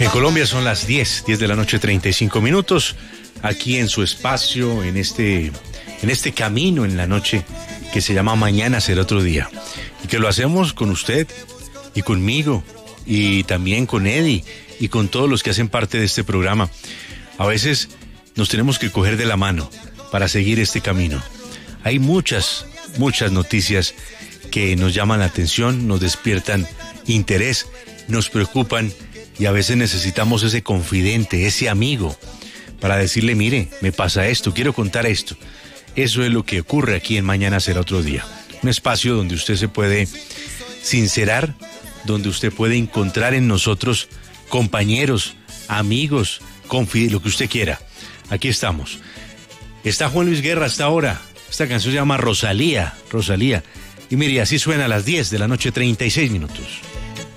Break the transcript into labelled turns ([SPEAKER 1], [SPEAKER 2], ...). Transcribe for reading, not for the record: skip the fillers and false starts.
[SPEAKER 1] En Colombia son las 10 de la noche, 35 minutos. Aquí en su espacio, en este camino en la noche que se llama Mañana será otro día. Y que lo hacemos con usted y conmigo y también con Eddie y con todos los que hacen parte de este programa. A veces nos tenemos que coger de la mano para seguir este camino. Hay muchas noticias que nos llaman la atención, nos despiertan interés, nos preocupan y a veces necesitamos ese confidente, ese amigo para decirle, mire, me pasa esto, quiero contar esto. Eso es lo que ocurre aquí en Mañana será otro día. Un espacio donde usted se puede sincerar, donde usted puede encontrar en nosotros compañeros, amigos, lo que usted quiera. Aquí estamos. Está Juan Luis Guerra hasta ahora. Esta canción se llama Rosalía. Y mire, así suena a las 10 de la noche, 36 minutos.